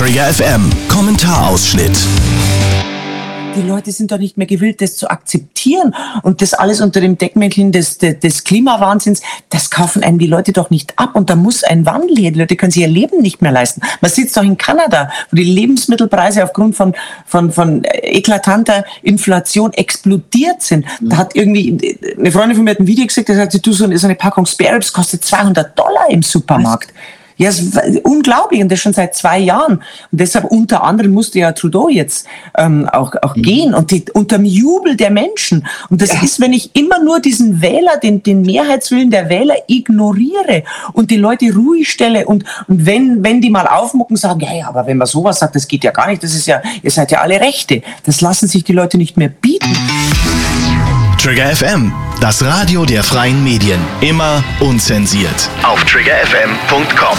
Trigger FM Kommentarausschnitt. Die Leute sind doch nicht mehr gewillt, das zu akzeptieren. Und das alles unter dem Deckmäntelchen des Klimawahnsinns, das kaufen einem die Leute doch nicht ab. Und da muss ein Wandel her. Die Leute können sich ihr Leben nicht mehr leisten. Man sieht es doch in Kanada, wo die Lebensmittelpreise aufgrund von eklatanter Inflation explodiert sind. Da hat irgendwie, eine Freundin von mir hat ein Video gesagt, da sagt sie, du, so eine Packung Spare Ribs kostet $200 im Supermarkt. Ja, es ist unglaublich, und das schon seit 2 Jahren. Und deshalb unter anderem musste ja Trudeau jetzt auch gehen, und unter dem Jubel der Menschen. Und das ist, wenn ich immer nur diesen Wähler, den Mehrheitswillen der Wähler ignoriere und die Leute ruhig stelle, und wenn die mal aufmucken, sagen, ja, aber wenn man sowas sagt, das geht ja gar nicht, das ist ja, ihr seid ja alle Rechte. Das lassen sich die Leute nicht mehr bieten. Trigger FM, das Radio der freien Medien. Immer unzensiert. Auf triggerfm.com.